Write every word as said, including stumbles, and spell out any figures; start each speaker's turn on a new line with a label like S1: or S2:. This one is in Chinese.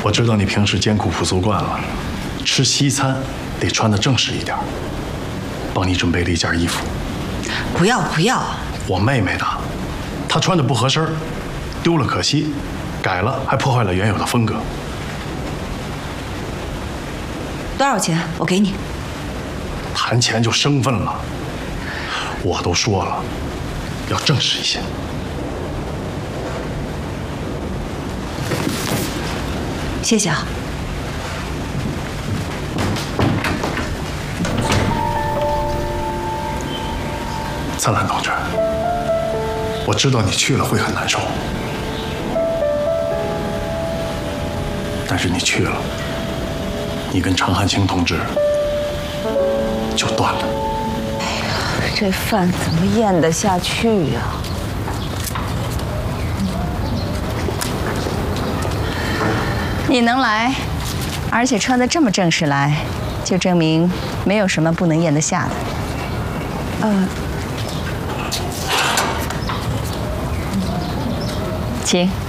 S1: 我知道你平时艰苦朴素惯了，吃西餐得穿得正式一点。帮你准备了一件衣服。
S2: 不要不要！
S1: 我妹妹的，她穿的不合身，丢了可惜，改了还破坏了原有的风格。
S2: 多少钱？我给你。
S1: 谈钱就生分了，我都说了，要正式一些。
S2: 谢谢啊。
S1: 灿烂同志，我知道你去了会很难受，但是你去了，你跟常汉卿同志就断了。
S2: 哎呀，这饭怎么咽得下去呀？
S3: 你能来，而且穿得这么正式来，就证明没有什么不能咽得下的。
S2: 嗯。
S3: 请。